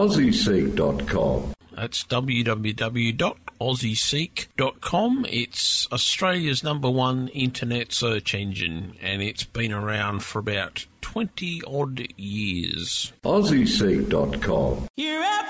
AussieSeek.com. That's www.aussieseek.com. It's Australia's #1 internet search engine, and it's been around for about 20-odd years. AussieSeek.com. You're up